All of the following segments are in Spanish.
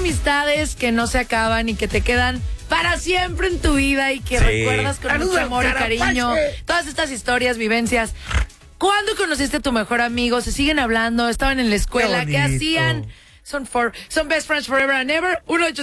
amistades que no se acaban y que te quedan para siempre en tu vida y que recuerdas con mucho amor y cariño. Todas estas historias, vivencias. ¿Cuándo conociste a tu mejor amigo? ¿Se siguen hablando? ¿Estaban en la escuela? ¿Qué hacían? Son best friends forever and ever.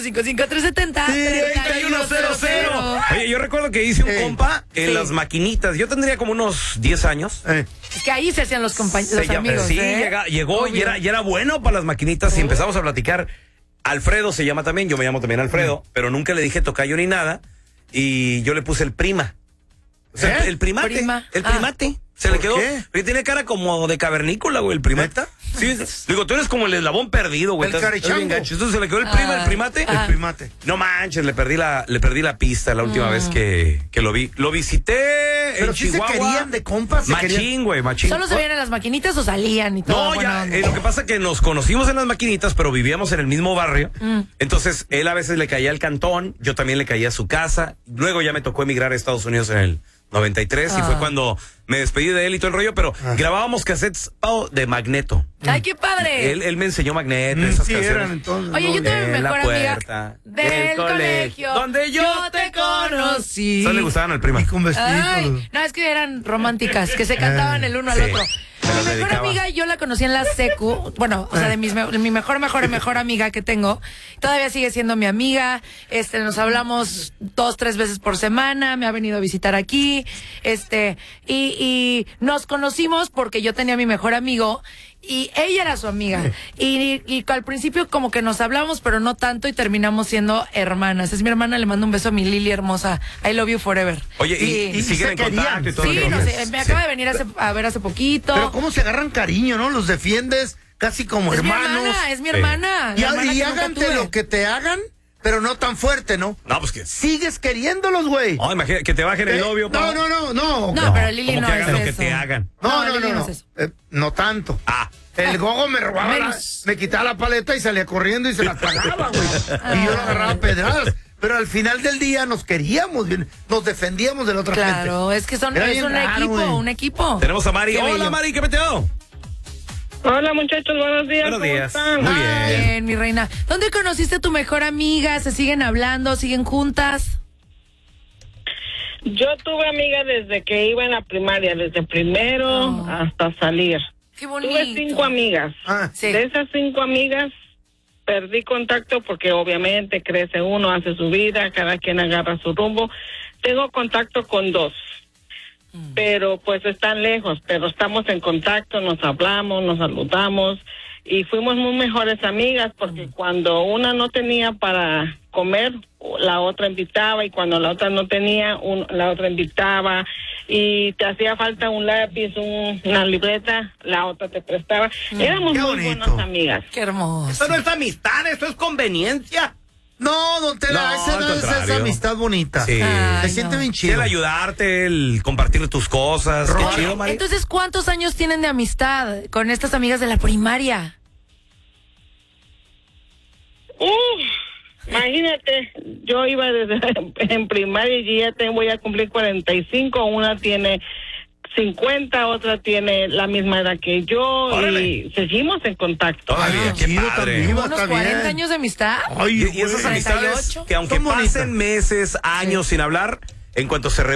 1-855-370-3100. Oye, yo recuerdo que hice un compa en las maquinitas. Yo tendría como unos 10 años. Es que ahí se hacían los amigos. Sí, llegó y era bueno para las maquinitas y empezamos a platicar. Alfredo se llama también, yo me llamo también Alfredo, pero nunca le dije tocayo ni nada. Y yo le puse el prima. O sea, el primate. El primate. Se le quedó. Porque tiene cara como de cavernícola, güey, el primate. Sí, digo, tú eres como el eslabón perdido, güey. El carichango. Entonces se le quedó el primate. El primate. No manches, le perdí la pista la última vez que lo vi. Lo visité en Chihuahua. ¿Se querían de compas? Machín, güey, machín. ¿Solo se veían en las maquinitas o salían y todo? No, ya, lo que pasa es que nos conocimos en las maquinitas, pero vivíamos en el mismo barrio. Entonces, él a veces le caía al cantón, yo también le caía a su casa. Luego ya me tocó emigrar a Estados Unidos en el 93 y fue cuando me despedí de él y todo el rollo, pero grabábamos cassettes de Magneto. ¡Ay, qué padre! Él me enseñó Magneto, esas canciones. Entonces, Oye, yo tengo mi mejor amiga del colegio donde yo te conocí. Solo le gustaban al prima. Y con vestidos. No, es que eran románticas, que se cantaban el uno al otro. Mi mejor amiga, yo la conocí en la secu, bueno, o sea, de mi mejor amiga que tengo, todavía sigue siendo mi amiga, nos hablamos 2-3 veces por semana, me ha venido a visitar aquí, y nos conocimos porque yo tenía a mi mejor amigo, y ella era su amiga, y al principio como que nos hablamos, pero no tanto, y terminamos siendo hermanas. Es mi hermana, le mando un beso a mi Lili hermosa, I love you forever. Oye, y siguen en contacto y todo. Sí, no sé, me acaba de venir a ver hace poquito. Pero cómo se agarran cariño, ¿no? Los defiendes casi como hermanos. Es mi hermana. Y hágante lo que te hagan, pero no tan fuerte, ¿no? No, pues que sigues queriéndolos, güey. No, imagínate que te bajen el novio. No, pero Lili no que hagan es lo que eso. te hagan. No. es eso. No tanto. El gogo me robaba, me quitaba la paleta y salía corriendo y se la tragaba, güey. Y yo lo agarraba a pedradas. Pero al final del día nos queríamos, nos defendíamos de la otra gente. Claro, es que es un equipo. Tenemos a Mari. Hola, Mari, ¿qué peteo? Hola, muchachos, buenos días. Buenos días. ¿Cómo están? Muy bien. Bien, mi reina. ¿Dónde conociste a tu mejor amiga? ¿Se siguen hablando? ¿Siguen juntas? Yo tuve amiga desde que iba en la primaria, desde primero hasta salir. Qué bonito. Tuve 5 amigas. Sí. De esas 5 amigas perdí contacto porque obviamente crece uno, hace su vida, cada quien agarra su rumbo. Tengo contacto con 2, pero pues están lejos, pero estamos en contacto, nos hablamos, nos saludamos y fuimos muy mejores amigas porque cuando una no tenía para comer, la otra invitaba, y cuando la otra no tenía, la otra invitaba, y te hacía falta un lápiz, una libreta, la otra te prestaba. Éramos muy buenas amigas. Qué hermoso. Esto no es amistad, esto es conveniencia. No, don Tela, esa es amistad bonita. Sí. Se siente bien chido. El ayudarte, el compartir tus cosas. Qué chido, Mari. Entonces, ¿cuántos años tienen de amistad con estas amigas de la primaria? Imagínate, yo iba desde en primaria y ya voy a cumplir 45, una tiene 50, otra tiene la misma edad que yo. ¡Órale! Y seguimos en contacto. Todavía, qué padre. ¿Unos 40 años de amistad? Ay, y esas amistades 38. que aunque Son bonitas. pasen meses, años sin hablar, en cuanto se